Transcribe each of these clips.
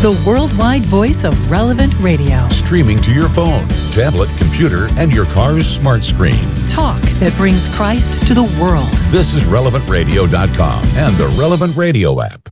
the worldwide voice of Relevant Radio. Streaming to your phone, tablet, computer, and your car's smart screen. Talk that brings Christ to the world. This is RelevantRadio.com and the Relevant Radio app.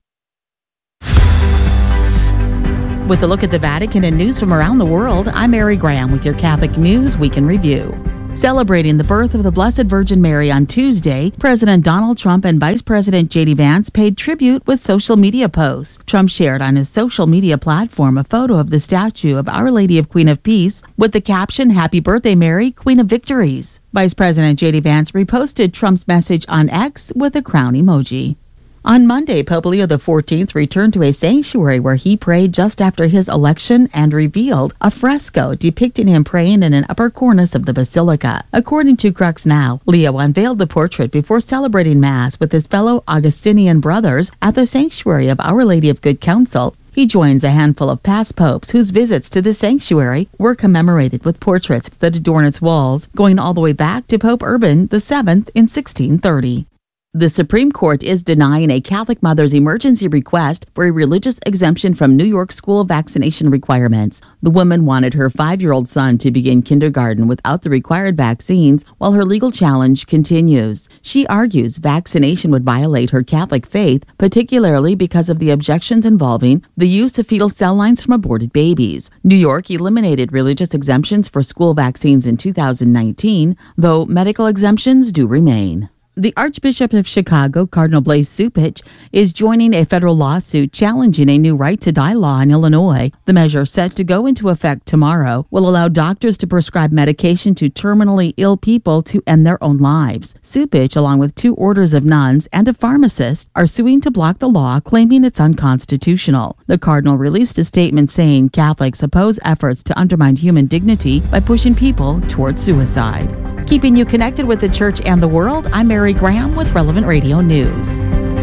With a look at the Vatican and news from around the world, I'm Mary Graham with your Catholic News Week in Review. Celebrating the birth of the Blessed Virgin Mary on Tuesday, President Donald Trump and Vice President J.D. Vance paid tribute with social media posts. Trump shared on his social media platform a photo of the statue of Our Lady of Queen of Peace with the caption, "Happy Birthday, Mary, Queen of Victories." Vice President J.D. Vance reposted Trump's message on X with a crown emoji. On Monday, Pope Leo XIV returned to a sanctuary where he prayed just after his election and revealed a fresco depicting him praying in an upper cornice of the basilica. According to Crux Now, Leo unveiled the portrait before celebrating Mass with his fellow Augustinian brothers at the sanctuary of Our Lady of Good Counsel. He joins a handful of past popes whose visits to the sanctuary were commemorated with portraits that adorn its walls, going all the way back to Pope Urban VII in 1630. The Supreme Court is denying a Catholic mother's emergency request for a religious exemption from New York school vaccination requirements. The woman wanted her 5-year-old son to begin kindergarten without the required vaccines while her legal challenge continues. She argues vaccination would violate her Catholic faith, particularly because of the objections involving the use of fetal cell lines from aborted babies. New York eliminated religious exemptions for school vaccines in 2019, though medical exemptions do remain. The Archbishop of Chicago, Cardinal Blase Cupich, is joining a federal lawsuit challenging a new right-to-die law in Illinois. The measure, set to go into effect tomorrow, will allow doctors to prescribe medication to terminally ill people to end their own lives. Cupich, along with 2 orders of nuns and a pharmacist, are suing to block the law, claiming it's unconstitutional. The cardinal released a statement saying Catholics oppose efforts to undermine human dignity by pushing people towards suicide. Keeping you connected with the church and the world, I'm Mary Graham with Relevant Radio News.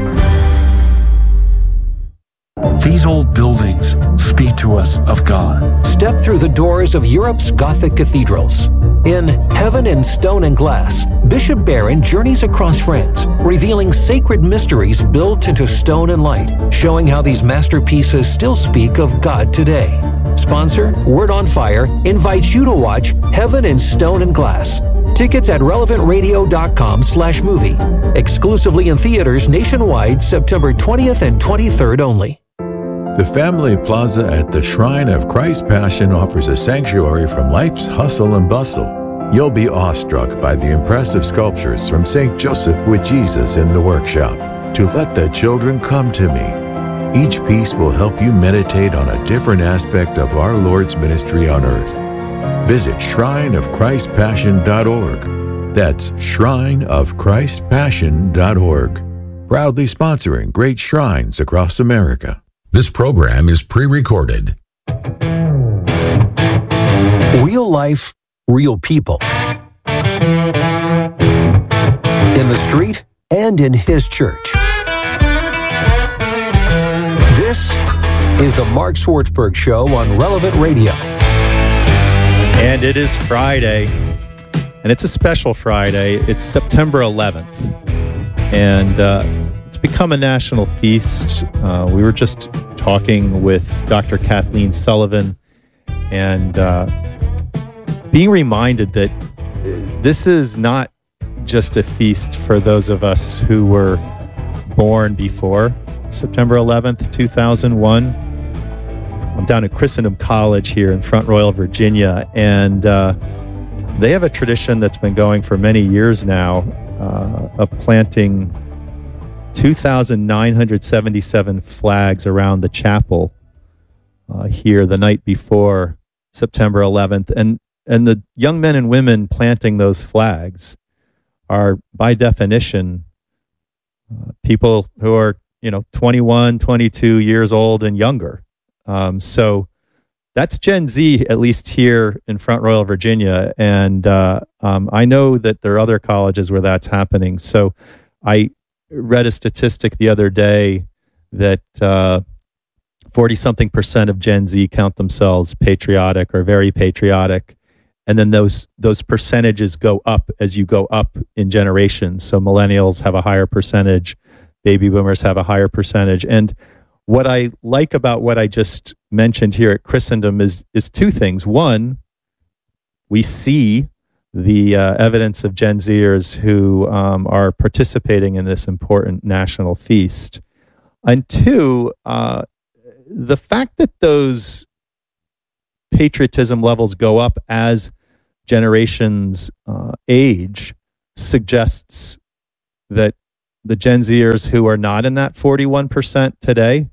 These old buildings speak to us of God. Step through the doors of Europe's Gothic cathedrals. In Heaven in Stone and Glass, Bishop Barron journeys across France, revealing sacred mysteries built into stone and light, showing how these masterpieces still speak of God today. Sponsor, Word on Fire, invites you to watch Heaven in Stone and Glass. Tickets at relevantradio.com/movie. Exclusively in theaters nationwide, September 20th and 23rd only. The Family Plaza at the Shrine of Christ's Passion offers a sanctuary from life's hustle and bustle. You'll be awestruck by the impressive sculptures from St. Joseph with Jesus in the workshop. To Let the Children Come to Me. Each piece will help you meditate on a different aspect of our Lord's ministry on earth. Visit shrineofchristpassion.org. That's shrineofchristpassion.org. Proudly sponsoring great shrines across America. This program is pre-recorded. Real life, real people. In the street and in his church. This is the Mark Swartzberg Show on Relevant Radio. And it is Friday, and it's a special Friday. It's September 11th, and it's become a national feast. We were just talking with Dr. Kathleen Sullivan, and being reminded that this is not just a feast for those of us who were born before September 11th, 2001. I'm down at Christendom College here in Front Royal, Virginia, and they have a tradition that's been going for many years now of planting 2,977 flags around the chapel here the night before September 11th. And the young men and women planting those flags are, by definition, people who are, 21, 22 years old and younger. So that's Gen Z, at least here in Front Royal, Virginia. And I know that there are other colleges where that's happening. So I read a statistic the other day that 40-something% of Gen Z count themselves patriotic or very patriotic. And then those percentages go up as you go up in generations. So millennials have a higher percentage, baby boomers have a higher percentage. And what I like about what I just mentioned here at Christendom is two things. One, we see the evidence of Gen Zers who are participating in this important national feast. And two, the fact that those patriotism levels go up as generations age suggests that the Gen Zers who are not in that 41% today,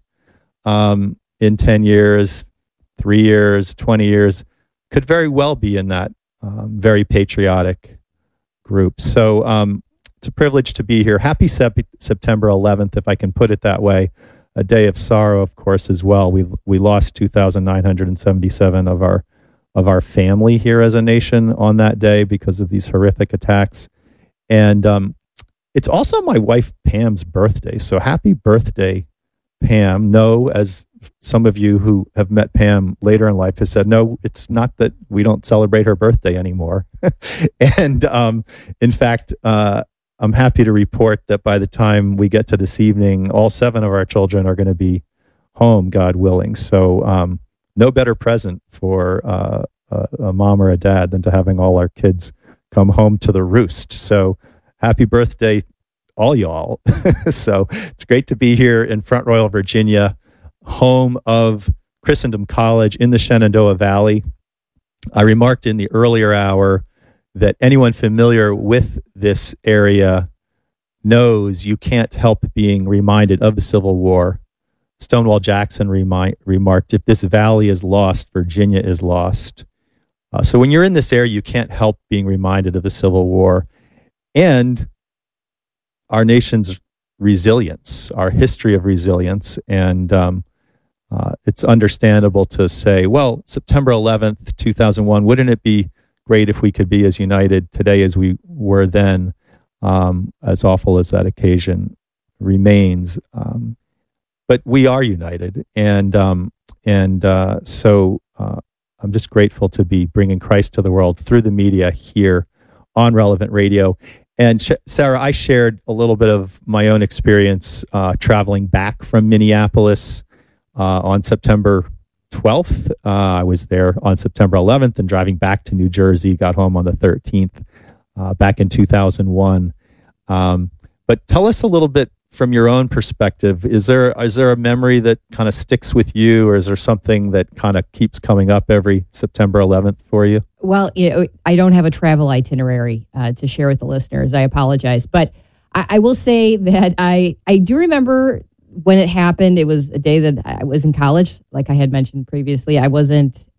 in 10 years, 3 years, 20 years, could very well be in that very patriotic group. So it's a privilege to be here. Happy September 11th, if I can put it that way. A day of sorrow, of course, as well. We lost 2,977 of our family here as a nation on that day because of these horrific attacks. And it's also my wife Pam's birthday. So happy birthday, Pam. No, as some of you who have met Pam later in life have said, no, it's not that we don't celebrate her birthday anymore. And in fact, I'm happy to report that by the time we get to this evening, all 7 of our children are going to be home, God willing. So no better present for a mom or a dad than to having all our kids come home to the roost. So happy birthday, all y'all. So it's great to be here in Front Royal, Virginia, home of Christendom College in the Shenandoah Valley. I remarked in the earlier hour that anyone familiar with this area knows you can't help being reminded of the Civil War. Stonewall Jackson remarked, if this valley is lost, Virginia is lost. So when you're in this area, you can't help being reminded of the Civil War and our nation's resilience, our history of resilience. And it's understandable to say, well, September 11th, 2001, wouldn't it be great if we could be as united today as we were then, as awful as that occasion remains. But we are united. And so I'm just grateful to be bringing Christ to the world through the media here on Relevant Radio. And Sarah, I shared a little bit of my own experience traveling back from Minneapolis on September 12th. I was there on September 11th and driving back to New Jersey, got home on the 13th back in 2001. But tell us a little bit from your own perspective. Is there a memory that kind of sticks with you, or is there something that kind of keeps coming up every September 11th for you? Well, I don't have a travel itinerary to share with the listeners. I apologize. But I will say that I do remember when it happened. It was a day that I was in college, like I had mentioned previously. I was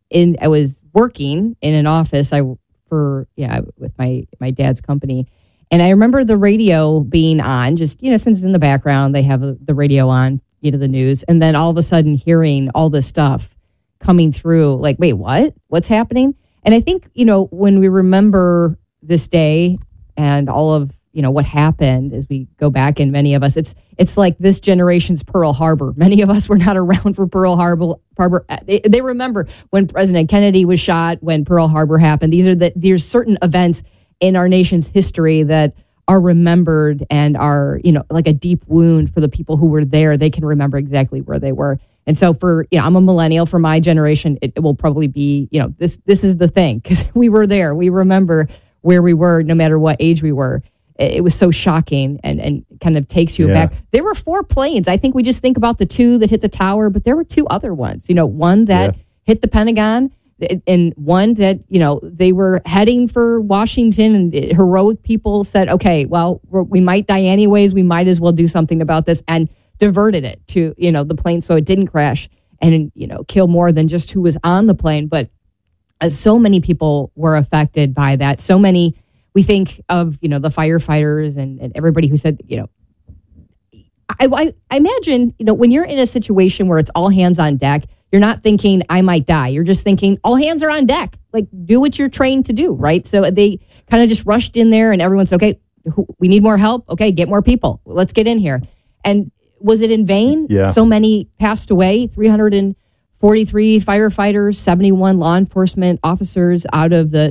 working in an office with my dad's company. And I remember the radio being on, just, since it's in the background, they have the radio on, the news. And then all of a sudden hearing all this stuff coming through, like, wait, what? What's happening? And I think, when we remember this day and all of, what happened as we go back, and many of us, it's like this generation's Pearl Harbor. Many of us were not around for Pearl Harbor. They remember when President Kennedy was shot, when Pearl Harbor happened. There's certain events in our nation's history that are remembered and are, like a deep wound for the people who were there. They can remember exactly where they were. And so I'm a millennial. For my generation, it will probably be, this is the thing, because we were there. We remember where we were, no matter what age we were. It was so shocking and kind of takes you back. There were 4 planes. I think we just think about the 2 that hit the tower, but there were 2 other ones, one that hit the Pentagon, and one that, they were heading for Washington, and heroic people said, okay, well, we might die anyways. We might as well do something about this, and diverted it to, the plane so it didn't crash and, kill more than just who was on the plane. But so many people were affected by that. So many, we think of, the firefighters and everybody who said, I imagine, when you're in a situation where it's all hands on deck, you're not thinking, I might die. You're just thinking, all hands are on deck. Like, do what you're trained to do, right? So they kind of just rushed in there, and everyone said, okay, we need more help. Okay, get more people. Let's get in here. And was it in vain? Yeah. So many passed away, 343 firefighters, 71 law enforcement officers out of the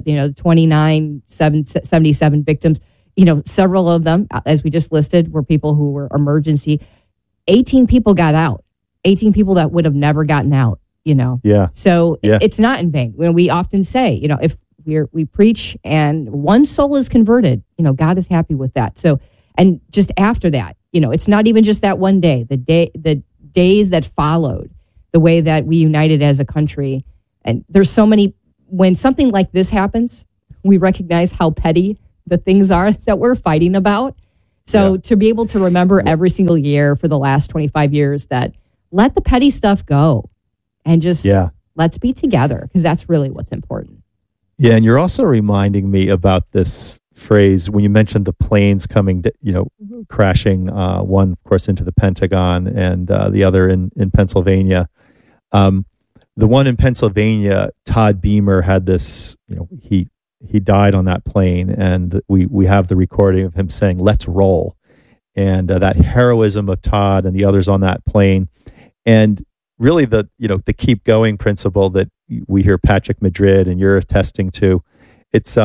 77 victims. Several of them, as we just listed, were people who were emergency. 18 people got out. 18 people that would have never gotten out, Yeah. So Yeah. it's not in vain. When we often say, if we preach and one soul is converted, God is happy with that. So, and just after that, it's not even just that one day, the days that followed, the way that we united as a country. And there's so many, when something like this happens, we recognize how petty the things are that we're fighting about. So to be able to remember every single year for the last 25 years that let the petty stuff go and just let's be together, because that's really what's important. Yeah, and you're also reminding me about this phrase when you mentioned the planes coming, crashing, one, of course, into the Pentagon and the other in Pennsylvania. The one in Pennsylvania, Todd Beamer had this, he died on that plane, and we have the recording of him saying, "Let's roll." And that heroism of Todd and the others on that plane. And really the keep going principle that we hear Patrick Madrid and you're attesting to, it's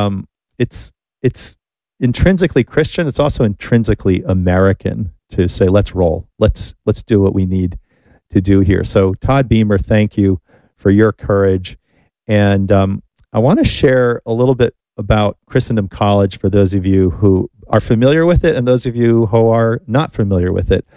intrinsically Christian. It's also intrinsically American to say, let's roll. Let's do what we need to do here. So Todd Beamer, thank you for your courage. And I want to share a little bit about Christendom College for those of you who are familiar with it and those of you who are not familiar with it.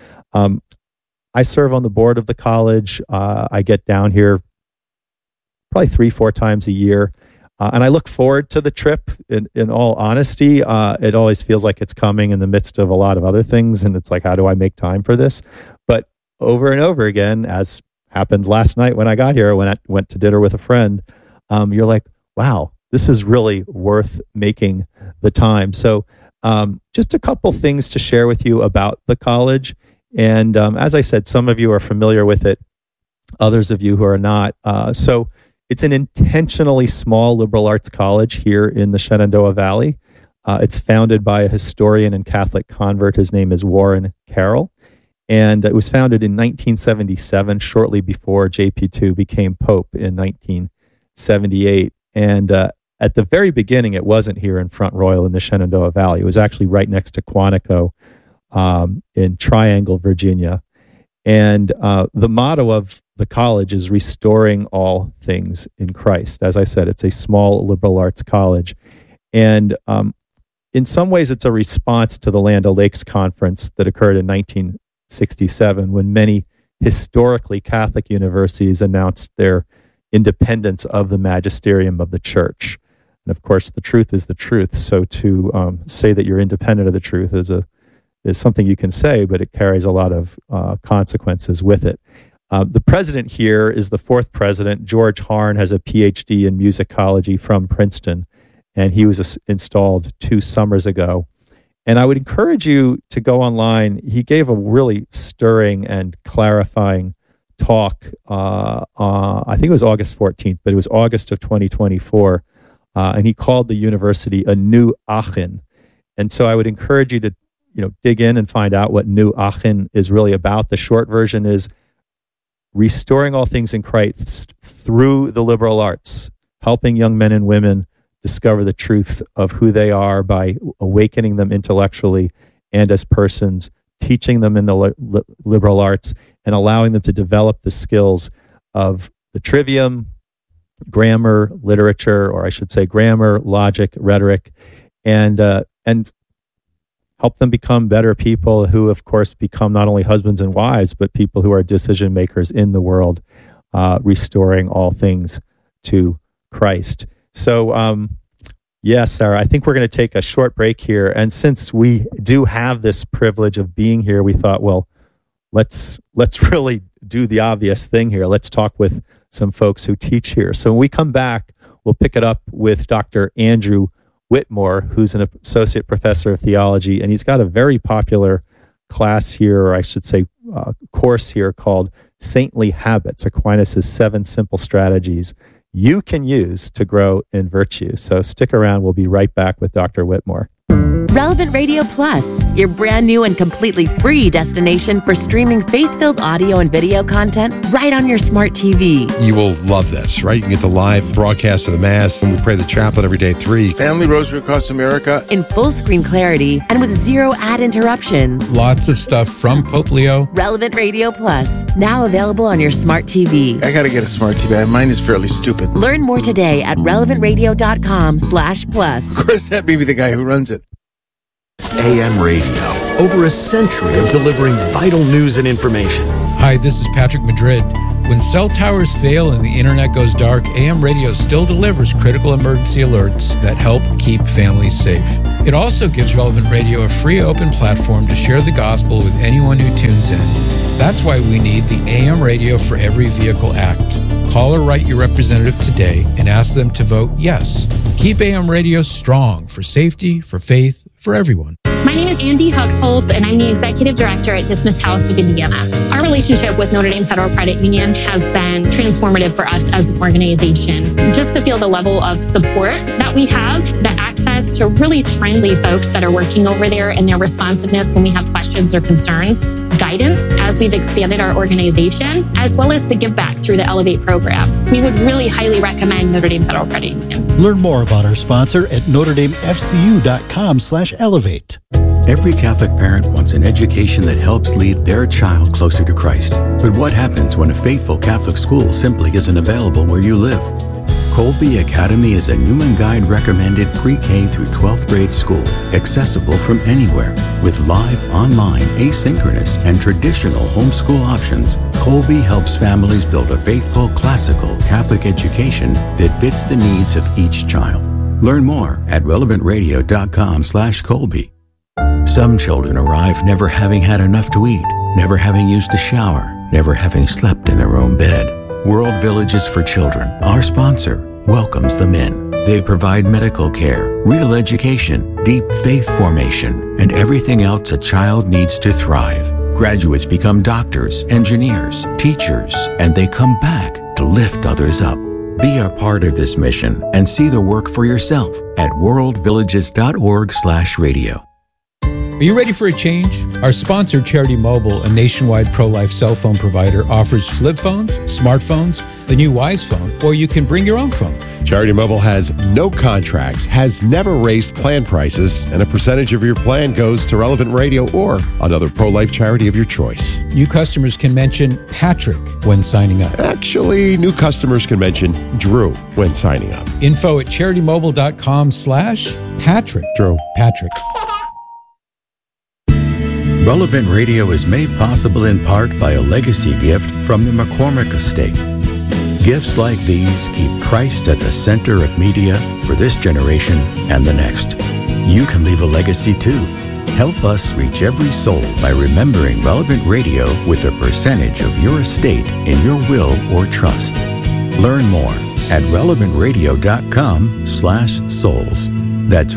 I serve on the board of the college. I get down here probably 3-4 times a year. And I look forward to the trip, in all honesty. It always feels like it's coming in the midst of a lot of other things. And it's like, how do I make time for this? But over and over again, as happened last night when I got here, when I went to dinner with a friend, you're like, wow, this is really worth making the time. So just a couple things to share with you about the college. And as I said, some of you are familiar with it, others of you who are not. So it's an intentionally small liberal arts college here in the Shenandoah Valley. It's founded by a historian and Catholic convert. His name is Warren Carroll. And it was founded in 1977, shortly before JP2 became Pope in 1978. And at the very beginning, it wasn't here in Front Royal in the Shenandoah Valley. It was actually right next to Quantico in Triangle, Virginia. And the motto of the college is restoring all things in Christ. As I said, it's a small liberal arts college. And in some ways, it's a response to the Land O'Lakes Conference that occurred in 1967, when many historically Catholic universities announced their independence of the magisterium of the church. And of course, the truth is the truth. So to say that you're independent of the truth is something you can say, but it carries a lot of consequences with it. The president here is the fourth president. George Harn has a PhD in musicology from Princeton, and he was installed 2 summers ago. And I would encourage you to go online. He gave a really stirring and clarifying talk. I think it was August 14th, but it was August of 2024. And he called the university a new Aachen. And so I would encourage you to dig in and find out what New Aachen is really about. The short version is restoring all things in Christ through the liberal arts, helping young men and women discover the truth of who they are by awakening them intellectually and as persons, teaching them in the liberal arts, and allowing them to develop the skills of the trivium, grammar, literature, or I should say grammar, logic, rhetoric, and help them become better people who, of course, become not only husbands and wives, but people who are decision makers in the world, restoring all things to Christ. So, yes, Sarah, I think we're going to take a short break here. And since we do have this privilege of being here, we thought, well, let's really do the obvious thing here. Let's talk with some folks who teach here. So when we come back, we'll pick it up with Dr. Andrew Whitmore, who's an associate professor of theology, and he's got a very popular class here, or I should say course here, called Saintly Habits, Aquinas' 7 Simple Strategies you can use to grow in virtue. So stick around. We'll be right back with Dr. Whitmore. Relevant Radio Plus, your brand new and completely free destination for streaming faith-filled audio and video content right on your smart TV. You will love this, right? You can get the live broadcast of the Mass, and we pray the chaplet every day at 3. Family Rosary Across America. In full screen clarity and with zero ad interruptions. Lots of stuff from Pope Leo. Relevant Radio Plus, now available on your smart TV. I gotta get a smart TV. Mine is fairly stupid. Learn more today at relevantradio.com/plus. Of course, that may be the guy who runs it. AM radio, over a century of delivering vital news and information. Hi, this is Patrick Madrid. When cell towers fail and the internet goes dark, AM radio still delivers critical emergency alerts that help keep families safe. It also gives Relevant Radio a free open platform to share the gospel with anyone who tunes in. That's why we need the AM Radio for Every Vehicle Act. Call or write your representative today and ask them to vote yes. Keep AM radio strong for safety, for faith, for everyone. My name is Andy Huxhold, and I'm the Executive Director at Dismiss House of Indiana. Our relationship with Notre Dame Federal Credit Union has been transformative for us as an organization. Just to feel the level of support that we have, the access to really friendly folks that are working over there, and their responsiveness when we have questions or concerns, guidance as we've expanded our organization, as well as the give back through the Elevate program. We would really highly recommend Notre Dame Federal Credit Union. Learn more about our sponsor at NotreDameFCU.com/elevate. Every Catholic parent wants an education that helps lead their child closer to Christ. But what happens when a faithful Catholic school simply isn't available where you live? Colby Academy is a Newman Guide recommended pre-K through 12th grade school, accessible from anywhere. With live, online, asynchronous, and traditional homeschool options, Colby helps families build a faithful, classical Catholic education that fits the needs of each child. Learn more at relevantradio.com/Colby. Some children arrive never having had enough to eat, never having used a shower, never having slept in their own bed. World Villages for Children, our sponsor, welcomes them in. They provide medical care, real education, deep faith formation, and everything else a child needs to thrive. Graduates become doctors, engineers, teachers, and they come back to lift others up. Be a part of this mission and see the work for yourself at worldvillages.org/radio. Are you ready for a change? Our sponsor, Charity Mobile, a nationwide pro-life cell phone provider, offers flip phones, smartphones, the new Wise phone, or you can bring your own phone. Charity Mobile has no contracts, has never raised plan prices, and a percentage of your plan goes to Relevant Radio or another pro-life charity of your choice. New customers can mention Patrick when signing up. Actually, new customers can mention Drew when signing up. Info at CharityMobile.com/Patrick. Drew. Patrick. Relevant Radio is made possible in part by a legacy gift from the McCormick Estate. Gifts like these keep Christ at the center of media for this generation and the next. You can leave a legacy too. Help us reach every soul by remembering Relevant Radio with a percentage of your estate in your will or trust. Learn more at relevantradio.com/souls. That's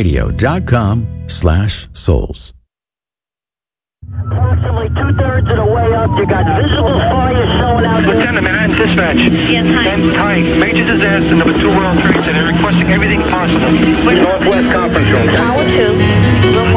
relevantradio.com/souls. Approximately 2/3 of the way up, you got visible fire showing out. Lieutenant, Manhattan Dispatch. Yes, hi. And type. Major disaster, number 2 World Trade Center, requesting everything possible. Northwest Conference Room. Tower 2.